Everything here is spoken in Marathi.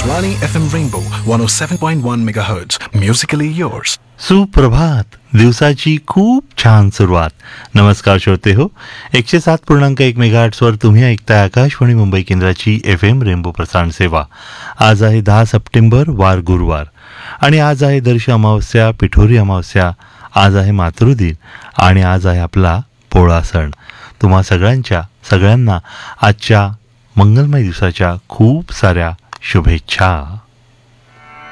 Akashvani FM Rainbow 107.1 MHz. Musically yours. सुप्रभात. दिवसाची खूप छान सुरुवात. नमस्कार श्रोते हो, 107.1 मेगाहर्ट्झवर तुम्ही ऐकताय आकाशवाणी मुंबई केंद्राची FM रेनबो प्रसारण सेवा. आज आहे 10 सप्टेंबर, वार गुरुवार, आणि आज आहे दर्श अमावस्या, पिठोरी अमावस्या. आज आहे मातृदिन आणि आज आहे आपला पोळा सण. तुम्हा सगळ्यांना आजच्या मंगलमय दिवसाच्या खूप साऱ्या शुभेच्छा.